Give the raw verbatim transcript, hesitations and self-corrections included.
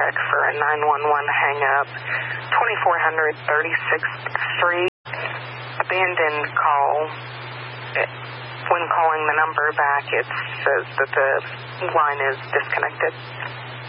check for a nine one one hang-up, twenty-four hundred thirty-sixth Street, abandoned call. It, when calling the number back, it says that the line is disconnected.